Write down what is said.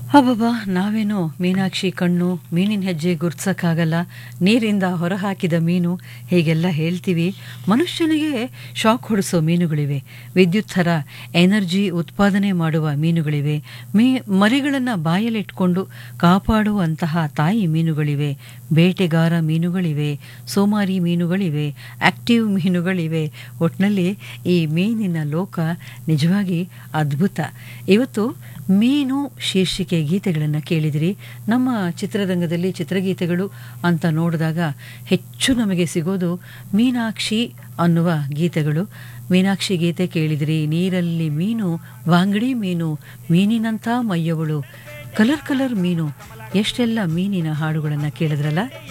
ಅಬ್ಬಬ್ಬಾ! ನಾವೇನೋ ಮೀನಾಕ್ಷಿ ಕಣ್ಣು, ಮೀನಿನ ಹೆಜ್ಜೆ ಗುರ್ತಿಸಕ್ಕಾಗಲ್ಲ, ನೀರಿಂದ ಹೊರಹಾಕಿದ ಮೀನು ಹೀಗೆಲ್ಲ ಹೇಳ್ತೀವಿ. ಮನುಷ್ಯನಿಗೆ ಶಾಕ್ ಹೊಡಿಸೋ ಮೀನುಗಳಿವೆ, ವಿದ್ಯುತ್ ಥರ ಎನರ್ಜಿ ಉತ್ಪಾದನೆ ಮಾಡುವ ಮೀನುಗಳಿವೆ, ಮರಿಗಳನ್ನು ಬಾಯಲ್ಲಿಟ್ಕೊಂಡು ಕಾಪಾಡುವಂತಹ ತಾಯಿ ಮೀನುಗಳಿವೆ, ಬೇಟೆಗಾರ ಮೀನುಗಳಿವೆ, ಸೋಮಾರಿ ಮೀನುಗಳಿವೆ, ಆಕ್ಟಿವ್ ಮೀನುಗಳಿವೆ. ಒಟ್ಟಿನಲ್ಲಿ ಈ ಮೀನಿನ ಲೋಕ ನಿಜವಾಗಿ ಅದ್ಭುತ. ಇವತ್ತು ಮೀನು ಶೀರ್ಷಿಕೆ ಗೀತೆಗಳನ್ನು ಕೇಳಿದಿರಿ. ನಮ್ಮ ಚಿತ್ರರಂಗದಲ್ಲಿ ಚಿತ್ರಗೀತೆಗಳು ಅಂತ ನೋಡಿದಾಗ ಹೆಚ್ಚು ನಮಗೆ ಸಿಗೋದು ಮೀನಾಕ್ಷಿ ಅನ್ನುವ ಗೀತೆಗಳು. ಮೀನಾಕ್ಷಿ ಗೀತೆ ಕೇಳಿದಿರಿ. ನೀರಲ್ಲಿ ಮೀನು, ವಾಂಗಡಿ ಮೀನು, ಮೀನಿನಂಥ ಮೈಯವಳು, ಕಲರ್ ಕಲರ್ ಮೀನು, ಎಷ್ಟೆಲ್ಲ ಮೀನಿನ ಹಾಡುಗಳನ್ನು ಕೇಳಿದ್ರಲ್ಲ.